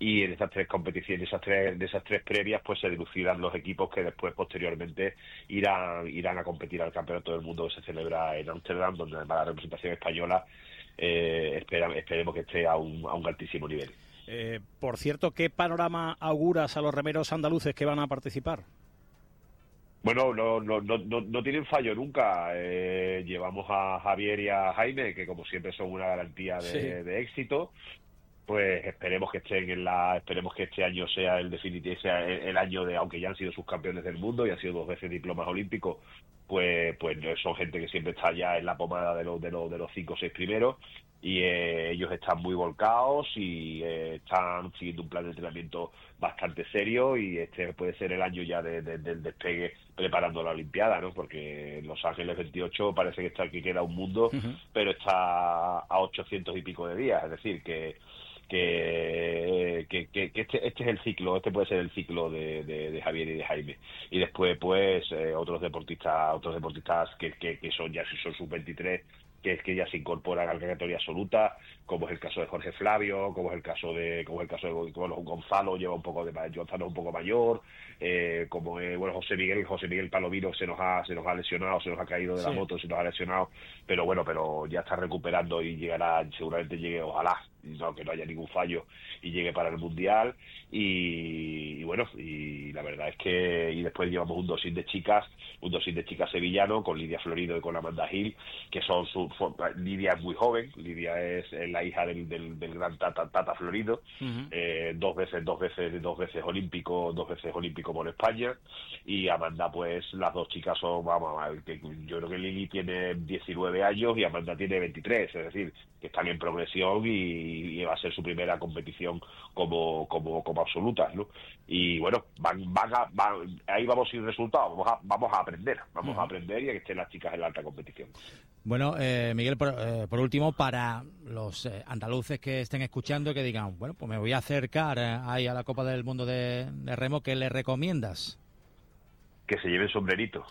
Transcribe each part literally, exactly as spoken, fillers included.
y en esas tres competiciones, esas tres, de esas tres previas, pues se dilucidan los equipos que después, posteriormente, irán irán a competir al Campeonato del Mundo que se celebra en Ámsterdam, donde además la representación española eh, espera, esperemos que esté a un, a un altísimo nivel. Eh, por cierto, ¿qué panorama auguras a los remeros andaluces que van a participar? Bueno, no, no, no, no, no tienen fallo nunca. Eh, llevamos a Javier y a Jaime, que como siempre son una garantía de, sí. de éxito. Pues esperemos que estén en la, esperemos que este año sea el definitivo, sea el, el año de, aunque ya han sido subcampeones del mundo y han sido dos veces diplomas olímpicos, pues, pues son gente que siempre está ya en la pomada de los, de los, de los cinco o seis primeros, y eh, ellos están muy volcados y eh, están siguiendo un plan de entrenamiento bastante serio, y este puede ser el año ya de, de, del despegue preparando la Olimpiada, ¿no? Porque Los Ángeles veintiocho parece que está, que queda un mundo, uh-huh. pero está a ochocientos y pico de días, es decir, que Que, que, que, que este, este es el ciclo, este puede ser el ciclo de, de, de Javier y de Jaime. Y después, pues, eh, otros deportistas otros deportistas que, que, que son ya son sub veintitrés, que es que ya se incorporan a la categoría absoluta, como es el caso de Jorge Flavio, como es el caso de como es el caso de bueno, Gonzalo, lleva un poco de Gonzalo un poco mayor, eh, como es, bueno, José Miguel, José Miguel Palomino se nos ha se nos ha lesionado, se nos ha caído de la sí. moto, se nos ha lesionado, pero bueno, pero ya está recuperando y llegará, seguramente llegue, ojalá, no, que no haya ningún fallo y llegue para el Mundial. Y, y bueno, y la verdad es que y después llevamos un dosin de chicas, un dosin de chicas sevillano con Lidia Florido y con Amanda Gil, que son su, Lidia es muy joven, Lidia es la hija del, del, del gran Tata, Tata Florido, uh-huh. eh, dos veces, dos veces, dos veces olímpico, dos veces olímpico por España, y Amanda, pues las dos chicas son, vamos, que yo creo que Lili tiene diecinueve años y Amanda tiene veintitrés, es decir, que están en progresión y, y va a ser su primera competición como, como, como absolutas, ¿no? Y bueno, van, van a, van, ahí vamos sin resultados, vamos a, vamos a aprender, vamos uh-huh. a aprender y a que estén las chicas en la alta competición. Bueno, eh, Miguel, por, eh, por último, para los eh, andaluces que estén escuchando y que digan, bueno, pues me voy a acercar eh, ahí a la Copa del Mundo de, de Remo, ¿qué les recomiendas? Que se lleven sombrerito.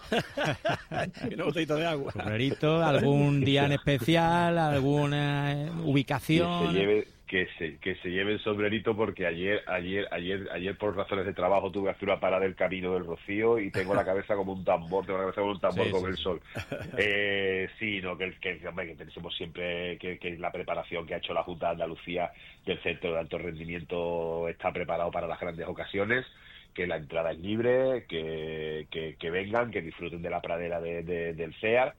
Y una botellita de agua. Sombrerito, algún día en especial, alguna eh, ubicación. Que se lleve, que se, que se lleve el sombrerito, porque ayer, ayer, ayer, ayer por razones de trabajo tuve que hacer una parada del Camino del Rocío y tengo la cabeza como un tambor, tengo la cabeza como un tambor sí, con sí, el sol. Eh, sí, no, que, que, que pensemos siempre que, que la preparación que ha hecho la Junta de Andalucía del Centro de Alto Rendimiento está preparado para las grandes ocasiones, que la entrada es libre, que, que, que vengan, que disfruten de la pradera de, de, del C E A R,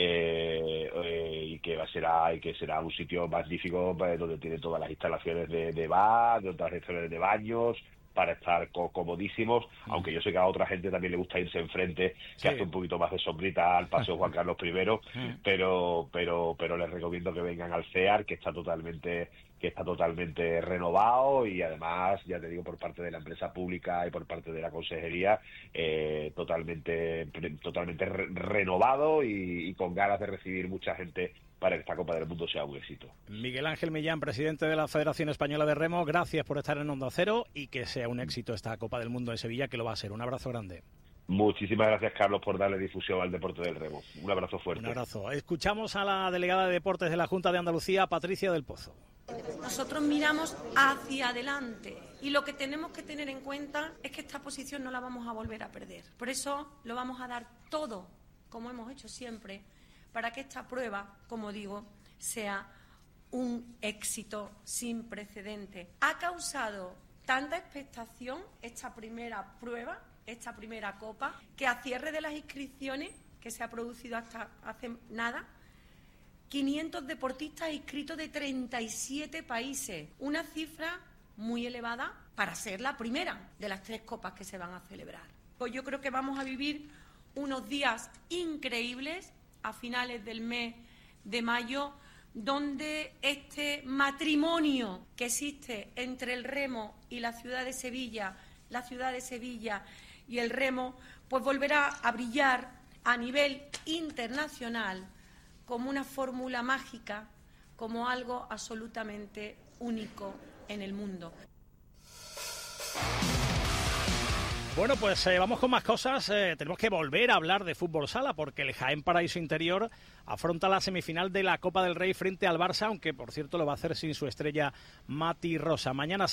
eh, eh, y que va a ser y que será un sitio magnífico, pues, donde tiene todas las instalaciones de, de bar, de otras instalaciones de baños, para estar co- comodísimos, mm. aunque yo sé que a otra gente también le gusta irse enfrente, que sí. hace un poquito más de sombrita al Paseo Juan Carlos primero, mm. pero pero pero les recomiendo que vengan al C E A R, que está totalmente que está totalmente renovado, y además, ya te digo, por parte de la empresa pública y por parte de la consejería, eh, totalmente totalmente re- renovado y, y con ganas de recibir mucha gente para que esta Copa del Mundo sea un éxito. Miguel Ángel Millán, presidente de la Federación Española de Remo, gracias por estar en Onda Cero y que sea un éxito esta Copa del Mundo de Sevilla, que lo va a ser. Un abrazo grande. Muchísimas gracias, Carlos, por darle difusión al deporte del remo. Un abrazo fuerte. Un abrazo. Escuchamos a la delegada de Deportes de la Junta de Andalucía, Patricia del Pozo. Nosotros miramos hacia adelante y lo que tenemos que tener en cuenta es que esta posición no la vamos a volver a perder. Por eso lo vamos a dar todo, como hemos hecho siempre, para que esta prueba, como digo, sea un éxito sin precedente. Ha causado tanta expectación esta primera prueba, esta primera copa, que a cierre de las inscripciones, que se ha producido hasta hace nada, quinientos deportistas inscritos de treinta y siete países, una cifra muy elevada para ser la primera de las tres copas que se van a celebrar. Pues yo creo que vamos a vivir unos días increíbles a finales del mes de mayo, donde este matrimonio que existe entre el remo y la ciudad de Sevilla, la ciudad de Sevilla y el remo, pues volverá a brillar a nivel internacional como una fórmula mágica, como algo absolutamente único en el mundo. Bueno, pues eh, vamos con más cosas. Eh, tenemos que volver a hablar de fútbol sala, porque el Jaén Paraíso Interior afronta la semifinal de la Copa del Rey frente al Barça, aunque por cierto lo va a hacer sin su estrella Mati Rosa. Mañana